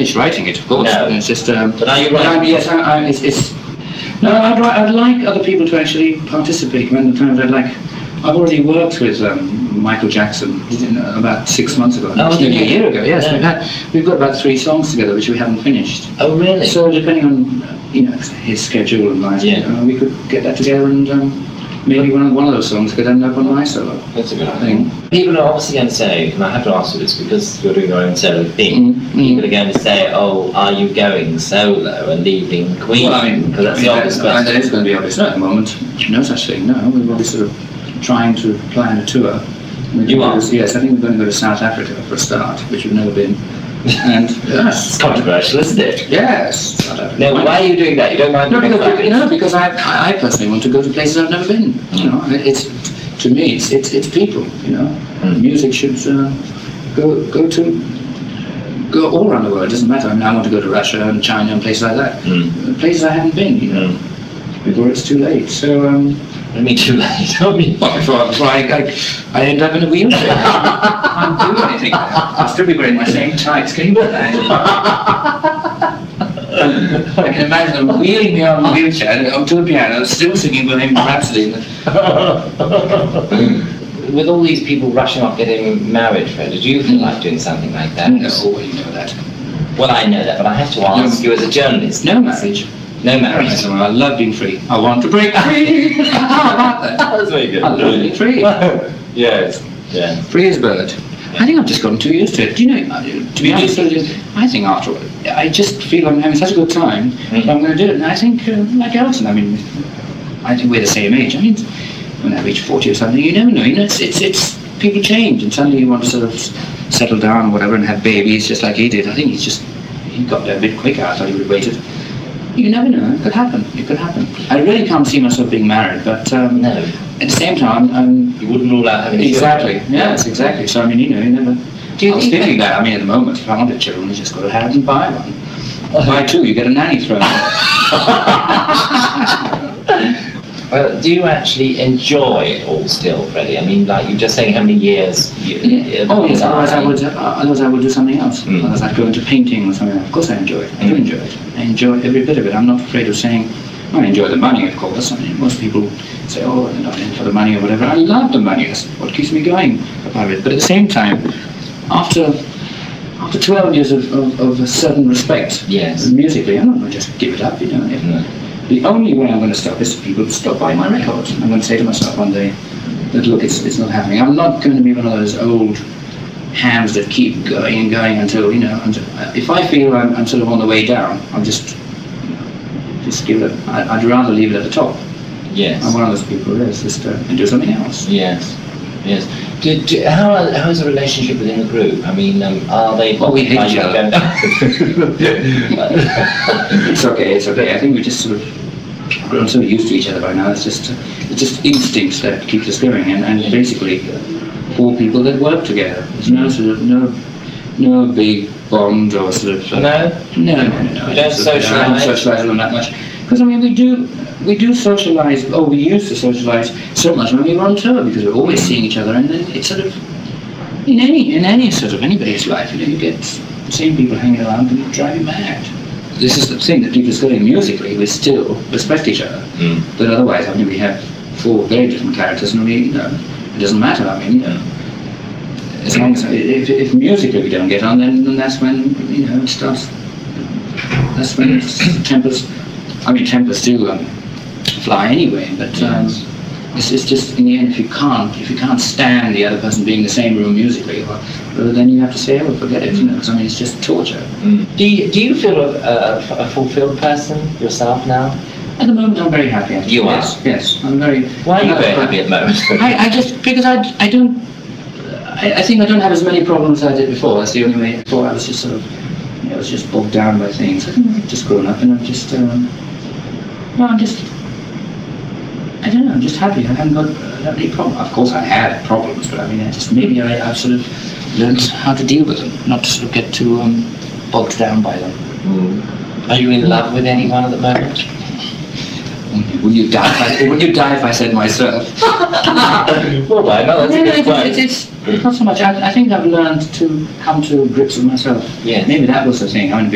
finished writing it, of course. No. It's just. But are you writing? Yes, it's. No, I'd like other people to actually participate. When the times I've already worked with Michael Jackson about 6 months ago. Oh, Nearly a year ago. Yes, Yeah. we've got about 3 songs together which we haven't finished. Oh, really? So depending on his schedule and life, we could get that together and maybe one of those songs could end up on my solo. That's a good thing. People are obviously going to say, and I have to ask you this because you're doing your own solo thing, people are going to say, oh, are you going solo and leaving Queen? Well, I mean, because that's the obvious question. That is going to be obvious. No, at the moment, no such thing. No, we're always sort of trying to plan a tour. You are? Yes, I think we're going to go to South Africa for a start, which we've never been. And It's controversial, isn't it? yes. No, why are you doing that? You don't mind? Because I personally want to go to places I've never been. It's to me, it's people. Music should go all around the world. It doesn't matter. I mean, I want to go to Russia and China and places like that. Places I haven't been. Before it's too late. So. I mean, too late. I mean, Before I end up in a wheelchair. I can't do anything. I'll still be wearing my same tights. Can you believe that? I can imagine them wheeling me on the wheelchair and up to the piano, still singing Bohemian Rhapsody. with all these people rushing off getting married, Fred, did you feel like doing something like that? No, you know that. Well, I know that, but I have to ask you as a journalist. No marriage. No marriage. I love being free. I want to break free. How about that? That's very good. I love being free. Yes. Yeah. Free as a bird. I think I've just gotten too used to it. Do you know, to be honest, I think after all, I just feel I'm having such a good time that I'm going to do it. And I think, like Elton, I think we're the same age. I mean, when I reach 40 or something, you never know. It's people change, and suddenly you want to sort of settle down or whatever and have babies just like he did. I think he got there a bit quicker. I thought he would have waited. You never know. It could happen. I really can't see myself being married, but no. At the same time, you wouldn't rule out having exactly. children. Yes, exactly. So I mean, you never. I was thinking that. I mean, at the moment, if I wanted children, you just got to have and buy one. Buy 2, you get a nanny thrown. Do you actually enjoy it all still, Freddie? I mean, like you're just saying how many years. Oh yes. Otherwise, I would do something else. Otherwise, I'd go into painting or something. Of course, I enjoy it. I do enjoy it. I enjoy every bit of it. I'm not afraid of saying. I enjoy the money, of course. I mean, most people say, "Oh, they're not in for the money or whatever." I love the money. That's what keeps me going about it. But at the same time, after 12 years of a certain respect, musically, I'm not going to just give it up. The only way I'm going to stop is for people to stop buying my records. I'm going to say to myself one day that look, it's not happening. I'm not going to be one of those old hands that keep going and going until if I feel I'm sort of on the way down, I'll just give it. I'd rather leave it at the top. Yes. I'm one of those people who is just and do something else. Yes. How is the relationship within the group? I mean, are they? Well, we hate each other. It's okay. I think we just sort of grown so used to each other by now. It's just instincts that keep us going, and basically 4 people that work together. There's no sort of no big bond or sort of. No. You don't socialise. I don't socialise with them that much because I mean we do socialise. Oh, we used to socialise so much when we were on tour because we're always seeing each other, and then it's sort of in any sort of anybody's life, you get the same people hanging around and drive you mad. This is the thing that people are studying musically. We still respect each other, but otherwise, I mean, we have 4 very different characters, and it doesn't matter. I mean, as long as if musically we don't get on, then that's when it starts. That's when tempers. I mean, tempers do fly anyway, but it's just in the end, if you can't stand the other person being in the same room musically, well, then you have to say, forget it. Because I mean, it's just torture. Do you feel a fulfilled person yourself now? At the moment, I'm very happy. Actually. You are? Yes, I'm very. Why are you very happy at the moment? Because I don't. I think I don't have as many problems as I did before. That's the only way. Before I was just sort of, I was just bogged down by things. I think I've just grown up, and I'm just. I don't know. I'm just happy. I don't have any problems. Of course, I had problems, but I mean, maybe I've sort of learned how to deal with them, not to sort of get too bogged down by them. Are you in love with anyone at the moment? Would you die if I said myself? Well, why not? That's a good point. It's not so much. I think I've learned to come to grips with myself. Yes. Maybe that was the thing. I mean,